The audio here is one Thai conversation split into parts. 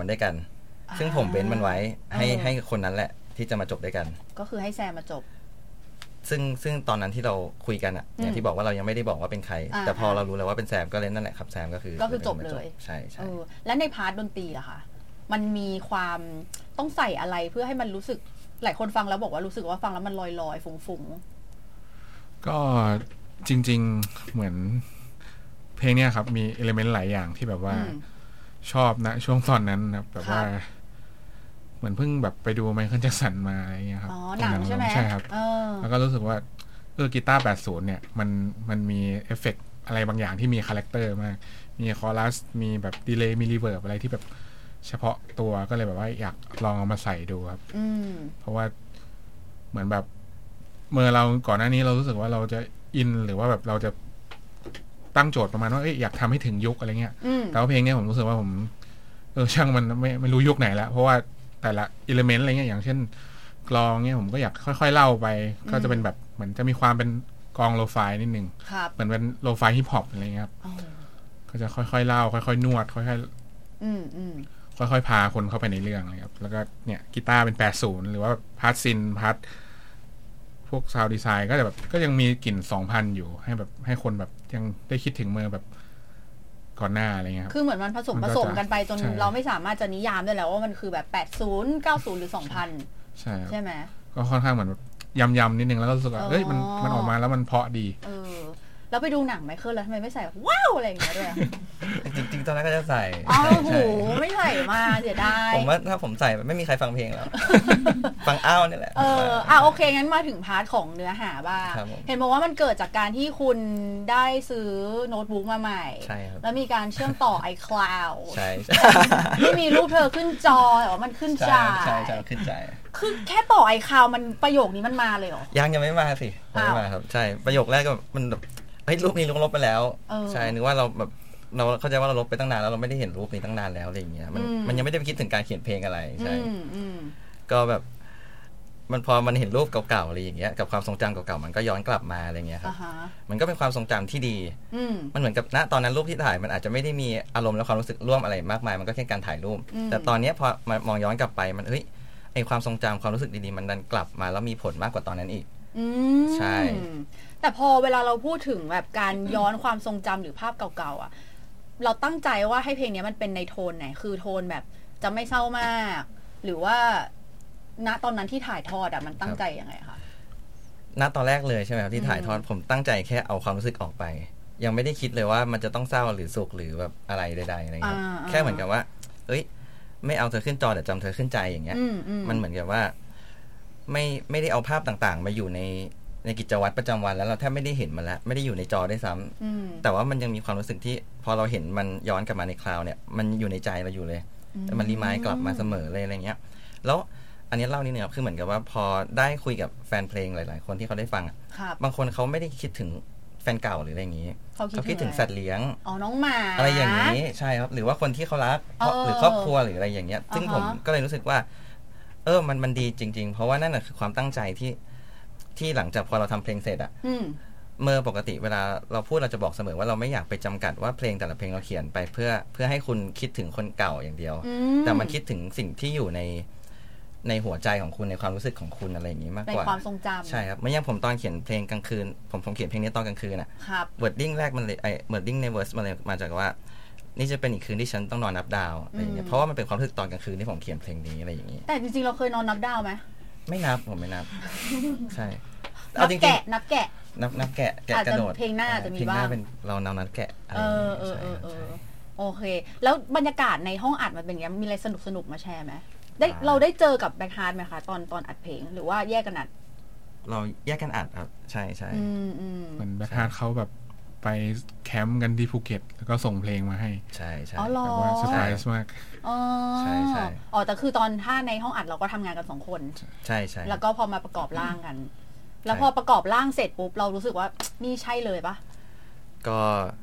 ด้วยกันซึ่งผมเว้นมันไว้ให้คนนั้นแหละที่จะมาจบด้วยกันก็คือให้แซมมาจบซึ่งตอนนั้นที่เราคุยกันอ่ะอย่างที่บอกว่าเรายังไม่ได้บอกว่าเป็นใครแต่พอเรารู้แล้วว่าเป็นแซมก็เล่นนั่นแหละครับแซมก็คือจบเลยใช่ใช่และในพาร์ทดนตรีล่ะคะมันมีความต้องใส่อะไรเพื่อให้มันรู้สึกหลายคนฟังแล้วบอกว่ารู้สึกว่าฟังแล้วมันลอยๆฟุ้งๆก็จริงๆเหมือนเพลงเนี้ยครับมีเอลิเมนต์หลายอย่างที่แบบว่าชอบนะช่วงตอนนั้นนะแบบว่าเหมือนเพิ่งแบบไปดูไมเคิลแจ็คสันมาอะไรเงี้ยครับหนังใช่ไหมใช่ครับแล้วก็รู้สึกว่ากีตาร์80เนี่ยมันมีเอฟเฟกต์อะไรบางอย่างที่มีคาแรคเตอร์มากมีคอรัสมีแบบดีเลย์มีรีเวิร์บอะไรที่แบบเฉพาะตัวก็เลยแบบว่าอยากลองเอามาใส่ดูครับเพราะว่าเหมือนแบบเมื่อเราก่อนหน้านี้เรารู้สึกว่าเราจะอินหรือว่าแบบเราจะตั้งโจทย์ประมาณว่าอยากทำให้ถึงยุคอะไรเงี้ยแต่ว่าเพลงนี้ผมรู้สึกว่าผมช่างมันไม่รู้ยุคไหนแล้วเพราะว่าแต่ละอิเลเมนต์อะไรเงี้ยอย่างเช่นกลองเนี่ยผมก็อยากค่อยๆเล่าไปก็จะเป็นแบบเหมือนจะมีความเป็นกลองโลไฟนิดนึงเหมือนเป็นโลไฟฮิปฮอปอะไรเงี้ยครับก็จะค่อยๆเล่าค่อยๆนวดค่อยๆค่อยๆพาคนเข้าไปในเรื่องเลยครับแล้วก็เนี่ยกีตาร์เป็น80หรือว่าพาร์ทซินพาร์ทพวกซาวด์ดีไซน์ก็จะแบบก็ยังมีกลิ่น 2000 อยู่ให้แบบให้คนแบบยังได้คิดถึงเมื่อแบบก่อนหน้าอะไรเงี้ยครับคือเหมือนมันผสมกันไปจนเราไม่สามารถจะนิยามได้แล้วว่ามันคือแบบ80 90หรือ2000ใช่ไหมก็ค่อนข้างเหมือนยำนิดนึงแล้วก็รู้สึกว่าเอ้ยมันออกมาแล้วมันเพาะดีแล้วไปดูหนังไมเคิลแล้วทำไมไม่ใส่ว้าวอะไรอย่างเงี้ยด้วยจริงๆตอนแรกก็จะใส่โอ้โหไม่ใส่มาเสียดายผมว่าถ้าผมใส่ไม่มีใครฟังเพลงแล้วฟังอ้าวนี่แหละโอเคงั้นมาถึงพาร์ทของเนื้อหาบ้างเห็นบอกว่ามันเกิดจากการที่คุณได้ซื้อโน้ตบุ๊กมาใหม่แล้วมีการเชื่อมต่อ iCloud ใช่ไม่มีรูปเธอขึ้นจอแต่ว่ามันขึ้นใจใช่ขึ้นใจคือแค่ต่อ iCloud มันประโยคนี้มันมาเลยเหรอยังไม่มาสิไม่มาครับใช่ประโยคแรกก็มันแบบรูปนี้ลบไปแล้วใช่นึกว่าเราแบบเราเข้าใจว่าเราลบไปตั้งนานแล้วเราไม่ได้เห็นรูปนี้ตั้งนานแล้วอะไรอย่างเงี้ยมันยังไม่ได้ไปคิดถึงการเขียนเพลงอะไรใช่ก็แบบมันพอมันเห็นรูปเก่าๆอะไรอย่างเงี้ยกับความทรงจำเก่าๆมันก็ย้อนกลับมาอะไรเงี้ยครับมันก็เป็นความทรงจำที่ดีมันเหมือนกับณตอนนั้นรูปที่ถ่ายมันอาจจะไม่ได้มีอารมณ์และความรู้สึกร่วมอะไรมากมายมันก็แค่การถ่ายรูปแต่ตอนนี้พอมองย้อนกลับไปมันไอความทรงจำความรู้สึกดีๆมันดันกลับมาแล้วมีผลมากกว่าตอนนั้นอีกใช่แต่พอเวลาเราพูดถึงแบบการย้อนความทรงจำหรือภาพเก่าๆอ่ะเราตั้งใจว่าให้เพลงนี้มันเป็นในโทนไหนคือโทนแบบจะไม่เศร้ามากหรือว่าณตอนนั้นที่ถ่ายทอดอ่ะมันตั้งใจยังไงคะณตอนแรกเลยใช่ไหมครับที่ถ่ายทอดผมตั้งใจแค่เอาความรู้สึกออกไปยังไม่ได้คิดเลยว่ามันจะต้องเศร้าหรือสุขหรือแบบอะไรใดๆอะไรเงี้ยแค่เหมือนกับว่าไม่เอาเธอขึ้นจอแต่จำเธอขึ้นใจอย่างเงี้ยมันเหมือนกับว่าไม่ได้เอาภาพต่างๆมาอยู่ในกิจวัตรประจำวันแล้วเราแทบไม่ได้เห็นมันแล้วไม่ได้อยู่ในจอได้ซ้ำแต่ว่ามันยังมีความรู้สึกที่พอเราเห็นมันย้อนกลับมาในคลาวด์เนี่ยมันอยู่ในใจเราอยู่เลยมันรีมายด์กลับมาเสมอเลยอะไรเงี้ยแล้วอันนี้เล่านิดนึงครับคือเหมือนกับว่าพอได้คุยกับแฟนเพลงหลายๆคนที่เขาได้ฟังบางคนเขาไม่ได้คิดถึงแฟนเก่าหรืออะไรอย่างนี้เขาคิดถึงสัตว์เลี้ยงน้องหมาอะไรอย่างนี้ใช่ครับหรือว่าคนที่เขารักหรือครอบครัวหรืออะไรอย่างเงี้ยซึ่งผมก็เลยรู้สึกว่ามันดีจริงๆเพราะว่านั่นแหละคือความตั้งใจที่หลังจากพอเราทำเพลงเสร็จอะเมื่อปกติเวลาเราพูดเราจะบอกเสมอว่าเราไม่อยากไปจำกัดว่าเพลงแต่ละเพลงเราเขียนไปเพื่อให้คุณคิดถึงคนเก่าอย่างเดียวแต่มันคิดถึงสิ่งที่อยู่ในหัวใจของคุณในความรู้สึกของคุณอะไรอย่างนี้มากกว่าในความทรงจำใช่ครับเมื่อยังผมตอนเขียนเพลงกลางคืนผมเขียนเพลงนี้ตอนกลางคืนอะเวิร์ดดิ้งแรกมันเลยเวิร์ดดิ้งในเวิร์สมันเลยมาจากว่านี่จะเป็นอีกคืนที่ฉันต้องนอนนับดาวอะไรอย่างเงี้ยเพราะว่ามันเป็นความรู้สึกตอนกลางคืนที่ผมเขียนเพลงนี้อะไรอย่างนี้แต่จริงๆเราเคยนอนนับดาวไหมไม่นับผมไม่นับใช่เอาจริงๆนับแกะกระโดดเพลงหน้าจะมีบ้างเป็นเรานับแกะโอเคแล้วบรรยากาศในห้องอัดมันเป็นยังไงมีอะไรสนุกมาแชร์ไหมเราได้เจอกับแบ็คฮาร์ดไหมคะตอนอัดเพลงหรือว่าแยกกันอัดเราแยกกันอัดครับใช่เหมือนแบ็คฮาร์ดเขาแบบไปแคมป์กันที่ภูเก็ตแล้วก็ส่งเพลงมาให้ใช่แต่ว่าเซอร์ไพรส์มากใช่แต่คือตอนถ้าในห้องอัดเราก็ทำงานกัน2คนใช่แล้วก็พอมาประกอบร่างกันแล้วพอประกอบร่างเสร็จปุ๊บเรารู้สึกว่านี่ใช่เลยปะก็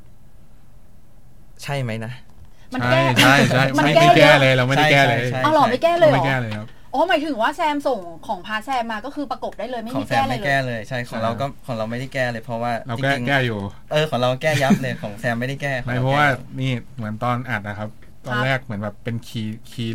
ใช่ไหมนะใช่ไม่ได้แก้เลยเราไม่ได้แก้เลยหรอไม่แก้เลยไม่แก้เลยครับหมายถึงว่าแซมส่งของพาแซมมาก็คือประกบได้เลยไม่มีแก้เลยของแซมไม่แก้เลยใช่ของเราไม่ได้แก้เลยเพราะว่าเราแก้อยู่ของเราแก้ยับเลยของแซมไม่ได้แก้ไม่เพราะว่านี่เหมือนตอนอัดนะครับตอนแรกเหมือนแบบเป็นคีย์